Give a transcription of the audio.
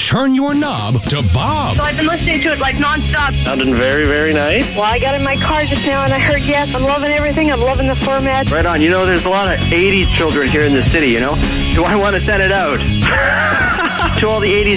turn your knob to Bob. So I've been listening to it like nonstop. Sounding very, very nice. Well, I got in my car just now and I heard yes. I'm loving everything. I'm loving the format. Right on. You know, there's a lot of 80s children here in the city, you know? Do I want to send it out? To all the 80s